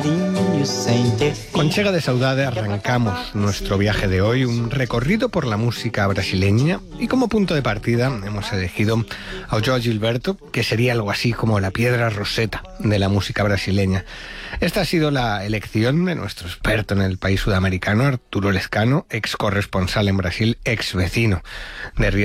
Con Chega de Saudade arrancamos nuestro viaje de hoy, un recorrido por la música brasileña, y como punto de partida hemos elegido a João Gilberto, que sería algo así como la piedra roseta de la música brasileña. Esta ha sido la elección de nuestro experto en el país sudamericano, Arturo Lescano, ex corresponsal en Brasil, ex vecino de Río